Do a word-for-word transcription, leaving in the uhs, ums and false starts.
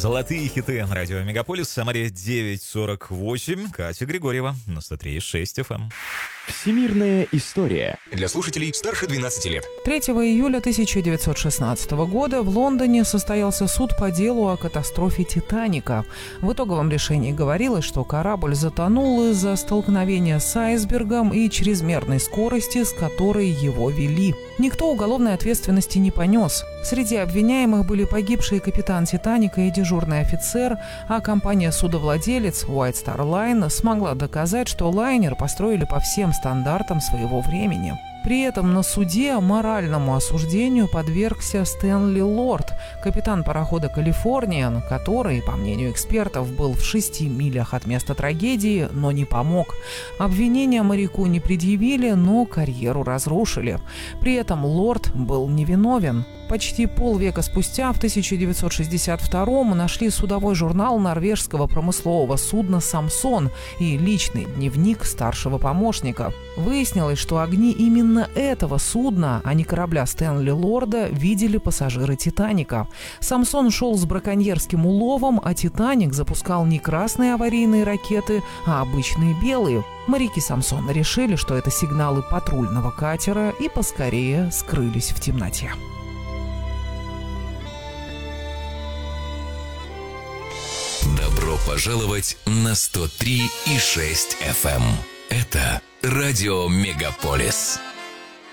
Золотые хиты радио Мегаполис. Самаре девять сорок восемь. Катя Григорьева на сто три и шесть эф эм. Всемирная история. Для слушателей старше двенадцати лет. третьего июля тысяча девятьсот шестнадцатого года в Лондоне состоялся суд по делу о катастрофе «Титаника». В итоговом решении говорилось, что корабль затонул из-за столкновения с айсбергом и чрезмерной скорости, с которой его вели. Никто уголовной ответственности не понес. Среди обвиняемых были погибший капитан «Титаника» и дежурный офицер, а компания-судовладелец White Star Line смогла доказать, что лайнер построили по всем стандартам своего времени. При этом на суде моральному осуждению подвергся Стэнли Лорд, капитан парохода «Калифорниан», который, по мнению экспертов, был в шести милях от места трагедии, но не помог. Обвинения моряку не предъявили, но карьеру разрушили. При этом Лорд был невиновен. Почти полвека спустя, в тысяча девятьсот шестьдесят втором, нашли судовой журнал норвежского промыслового судна «Самсон» и личный дневник старшего помощника. Выяснилось, что огни именно этого судна, а не корабля Стэнли Лорда, видели пассажиры «Титаника». «Самсон» шел с браконьерским уловом, а «Титаник» запускал не красные аварийные ракеты, а обычные белые. Моряки «Самсона» решили, что это сигналы патрульного катера, и поскорее скрылись в темноте. Добро пожаловать на сто три и шесть эф эм. Это радио Мегаполис.